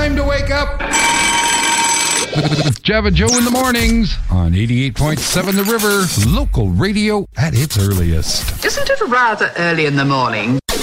Time to wake up with Java Joe in the mornings on 88.7 The River, local radio at its earliest. Isn't it rather early in the morning?